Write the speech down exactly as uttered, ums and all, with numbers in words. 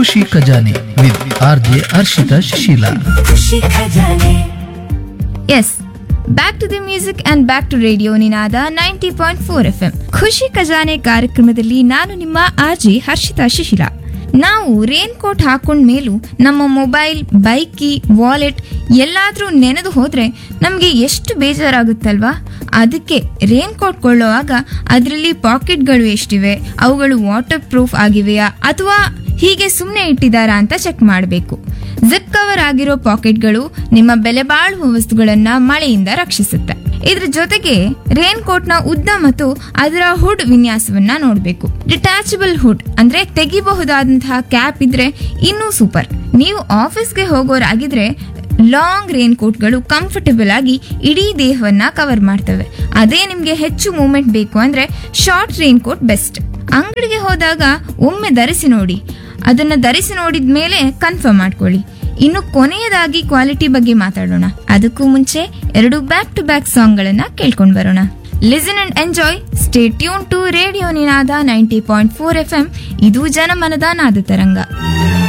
ಖುಷಿ ಖಜಾನೆ with R J Harshita Shishila. S, back to the music and back to radio Ninada ninety point four F M. ಖುಷಿ ಖಜಾನೆ ಕಾರ್ಯಕ್ರಮದಲ್ಲಿ ನಾನು ನಿಮ್ಮ ಆರ್ಜಿ ಹರ್ಷಿತಾ ಶಿಶಿಲ. ನಾವು ರೇನ್ ಕೋಟ್ ಹಾಕೊಂಡ ಮೇಲೂ ನಮ್ಮ ಮೊಬೈಲ್, ಬೈಕ್ ಕೀ, ವಾಲೆಟ್ ಎಲ್ಲಾದ್ರೂ ನೆನೆದು ಹೋದ್ರೆ ನಮಗೆ ಎಷ್ಟು ಬೇಜಾರಾಗುತ್ತಲ್ವಾ? ಅದಕ್ಕೆ ರೇನ್ ಕೋಟ್ ಕೊಳ್ಳುವಾಗ ಅದರಲ್ಲಿ ಪಾಕೆಟ್ಗಳು ಎಷ್ಟಿವೆ, ಅವುಗಳು ವಾಟರ್ ಪ್ರೂಫ್ ಆಗಿವೆಯಾ ಅಥವಾ ಹೀಗೆ ಸುಮ್ಮನೆ ಇಟ್ಟಿದ್ದಾರಾ ಅಂತ ಚೆಕ್ ಮಾಡಬೇಕು. ಜಿಪ್ ಕವರ್ ಆಗಿರೋ ಪಾಕೆಟ್ಗಳು ನಿಮ್ಮ ಬೆಲೆ ಬಾಳುವ ವಸ್ತುಗಳನ್ನ ಮಳೆಯಿಂದ ರಕ್ಷಿಸುತ್ತೆ. ಇದ್ರ ಜೊತೆಗೆ ರೇನ್ ಕೋಟ್ ನ ಉದ್ದ ಮತ್ತು ಅದರ ಹುಡ್ ವಿನ್ಯಾಸವನ್ನ ನೋಡಬೇಕು. ಡಿಟ್ಯಾಚಬಲ್ ಹುಡ್ ಅಂದ್ರೆ ತೆಗಿಬಹುದಾದಂತಹ ಕ್ಯಾಪ್ ಇದ್ರೆ ಇನ್ನೂ ಸೂಪರ್. ನೀವು ಆಫೀಸ್ಗೆ ಹೋಗೋರಾಗಿದ್ರೆ ಲಾಂಗ್ ರೇನ್ ಕೋಟ್ಗಳು ಕಂಫರ್ಟಬಲ್ ಆಗಿ ಇಡೀ ದೇಹವನ್ನ ಕವರ್ ಮಾಡ್ತವೆ. ಅದೇ ನಿಮ್ಗೆ ಹೆಚ್ಚು ಮೂವ್ಮೆಂಟ್ ಬೇಕು ಅಂದ್ರೆ ಶಾರ್ಟ್ ರೇನ್ ಕೋಟ್ ಬೆಸ್ಟ್. ಅಂಗಡಿಗೆ ಹೋದಾಗ ಒಮ್ಮೆ ಧರಿಸಿ ನೋಡಿ, ಅದನ್ನ ಧರಿಸಿ ನೋಡಿದ ಮೇಲೆ ಕನ್ಫರ್ಮ್ ಮಾಡ್ಕೊಳ್ಳಿ. ಇನ್ನು ಕೊನೆಯದಾಗಿ ಕ್ವಾಲಿಟಿ ಬಗ್ಗೆ ಮಾತಾಡೋಣ. ಅದಕ್ಕೂ ಮುಂಚೆ ಎರಡು ಬ್ಯಾಕ್ ಟು ಬ್ಯಾಕ್ ಸಾಂಗ್ ಗಳನ್ನ ಕೇಳ್ಕೊಂಡ್ ಬರೋಣ. Listen and enjoy. Stay tune to radio Ninada ninety point four F M. ಇದು ಜನಮನದ ನಾದ ತರಂಗ.